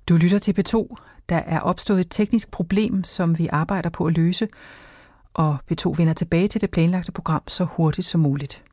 Du lytter til P2. Der er opstået et teknisk problem, som vi arbejder på at løse, og P2 vender tilbage til det planlagte program så hurtigt som muligt.